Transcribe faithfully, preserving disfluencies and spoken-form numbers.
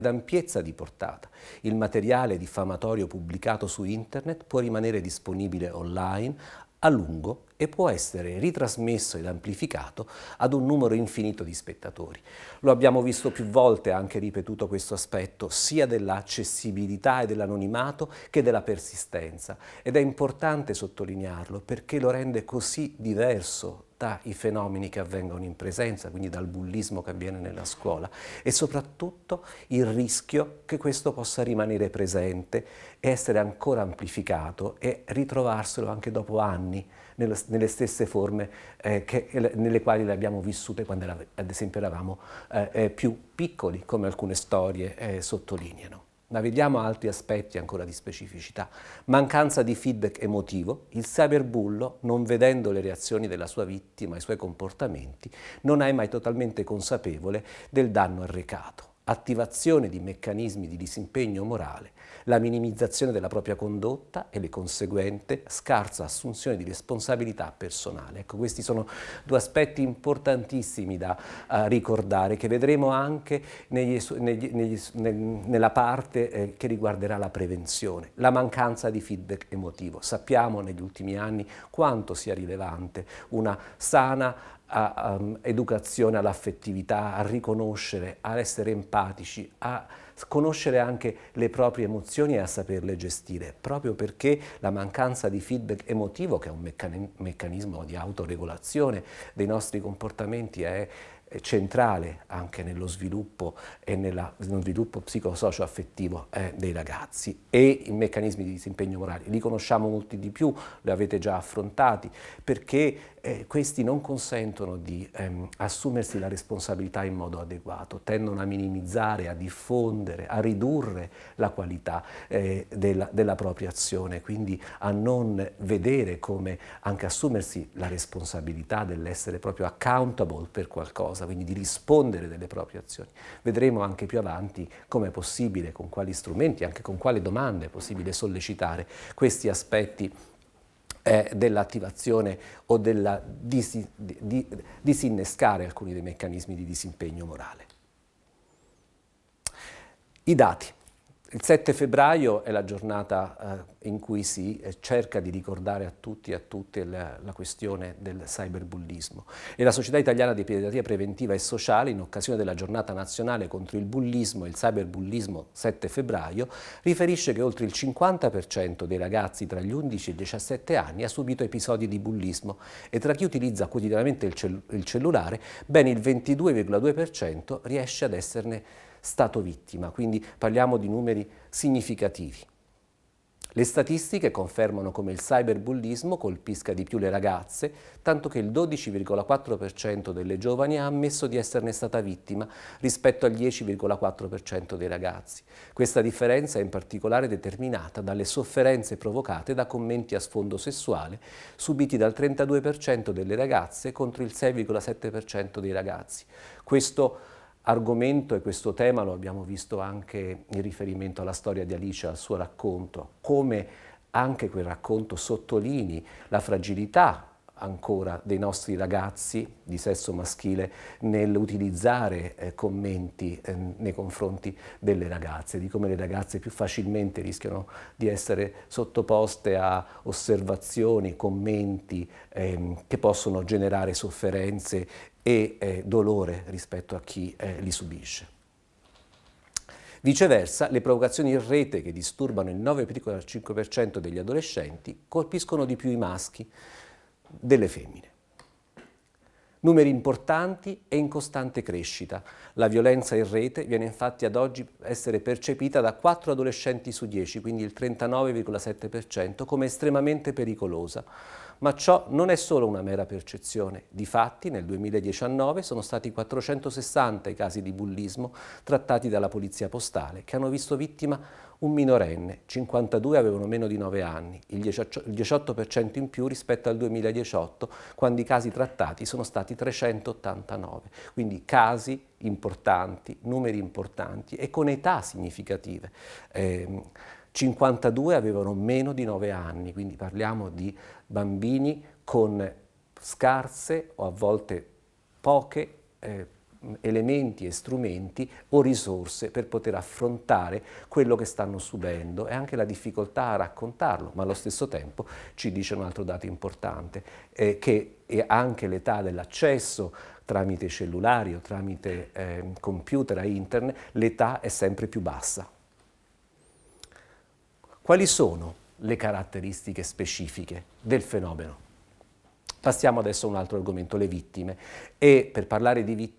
d'ampiezza di portata. Il materiale diffamatorio pubblicato su internet può rimanere disponibile online a lungo e può essere ritrasmesso ed amplificato ad un numero infinito di spettatori. Lo abbiamo visto più volte, anche ripetuto questo aspetto, sia dell'accessibilità e dell'anonimato che della persistenza, ed è importante sottolinearlo perché lo rende così diverso dai fenomeni che avvengono in presenza, quindi dal bullismo che avviene nella scuola, e soprattutto il rischio che questo possa rimanere presente e essere ancora amplificato e ritrovarselo anche dopo anni nelle, nelle stesse forme eh, che, nelle quali le abbiamo vissute quando era, ad esempio eravamo eh, più piccoli, come alcune storie eh, sottolineano. Ma vediamo altri aspetti ancora di specificità. Mancanza di feedback emotivo. Il cyberbullo, non vedendo le reazioni della sua vittima e i suoi comportamenti, non è mai totalmente consapevole del danno arrecato. Attivazione di meccanismi di disimpegno morale, la minimizzazione della propria condotta e le conseguente scarsa assunzione di responsabilità personale. Ecco, questi sono due aspetti importantissimi da uh, ricordare, che vedremo anche negli, negli, negli, nel, nella parte eh, che riguarderà la prevenzione. La mancanza di feedback emotivo. Sappiamo negli ultimi anni quanto sia rilevante una sana a um, educazione all'affettività, a riconoscere, a essere empatici, a conoscere anche le proprie emozioni e a saperle gestire, proprio perché la mancanza di feedback emotivo, che è un meccan- meccanismo di autoregolazione dei nostri comportamenti, è centrale anche nello sviluppo e nella, nello sviluppo psicosocio-affettivo eh, dei ragazzi. E i meccanismi di disimpegno morale li conosciamo molti di più, li avete già affrontati, perché eh, questi non consentono di ehm, assumersi la responsabilità in modo adeguato, tendono a minimizzare, a diffondere, a ridurre la qualità eh, della, della propria azione, quindi a non vedere come anche assumersi la responsabilità dell'essere proprio accountable per qualcosa, quindi di rispondere delle proprie azioni. Vedremo anche più avanti come è possibile, con quali strumenti, anche con quali domande è possibile sollecitare questi aspetti eh, dell'attivazione o della disi, di, di, disinnescare alcuni dei meccanismi di disimpegno morale. I dati. Il sette febbraio è la giornata eh, in cui si eh, cerca di ricordare a tutti e a tutte la, la questione del cyberbullismo. E la Società Italiana di Pediatria Preventiva e Sociale, in occasione della giornata nazionale contro il bullismo e il cyberbullismo sette febbraio, riferisce che oltre il cinquanta per cento dei ragazzi tra gli undici e i diciassette anni ha subito episodi di bullismo e tra chi utilizza quotidianamente il, cell- il cellulare, ben il ventidue virgola due per cento riesce ad esserne stato vittima, quindi parliamo di numeri significativi. Le statistiche confermano come il cyberbullismo colpisca di più le ragazze, tanto che il dodici virgola quattro per cento delle giovani ha ammesso di esserne stata vittima rispetto al dieci virgola quattro per cento dei ragazzi. Questa differenza è in particolare determinata dalle sofferenze provocate da commenti a sfondo sessuale subiti dal trentadue per cento delle ragazze contro il sei virgola sette per cento dei ragazzi. Questo argomento e questo tema lo abbiamo visto anche in riferimento alla storia di Alice, al suo racconto, come anche quel racconto sottolinei la fragilità ancora dei nostri ragazzi di sesso maschile nell'utilizzare eh, commenti eh, nei confronti delle ragazze, di come le ragazze più facilmente rischiano di essere sottoposte a osservazioni, commenti ehm, che possono generare sofferenze e eh, dolore rispetto a chi eh, li subisce. Viceversa, le provocazioni in rete che disturbano il nove virgola cinque per cento degli adolescenti colpiscono di più i maschi delle femmine. Numeri importanti e in costante crescita. La violenza in rete viene infatti ad oggi essere percepita da quattro adolescenti su dieci, quindi il trentanove virgola sette per cento, come estremamente pericolosa. Ma ciò non è solo una mera percezione. Difatti, nel duemiladiciannove sono stati quattrocentosessanta i casi di bullismo trattati dalla Polizia Postale, che hanno visto vittima un minorenne, cinquantadue avevano meno di nove anni, il diciotto per cento in più rispetto al duemiladiciotto, quando i casi trattati sono stati trecentottantanove. Quindi casi importanti, numeri importanti e con età significative. Eh, cinquantadue avevano meno di nove anni, quindi parliamo di bambini con scarse o a volte poche eh, elementi e strumenti o risorse per poter affrontare quello che stanno subendo e anche la difficoltà a raccontarlo, ma allo stesso tempo ci dice un altro dato importante, eh, che anche l'età dell'accesso tramite cellulari o tramite eh, computer a internet, l'età è sempre più bassa. Quali sono le caratteristiche specifiche del fenomeno? Passiamo adesso a un altro argomento, le vittime. E per parlare di vittime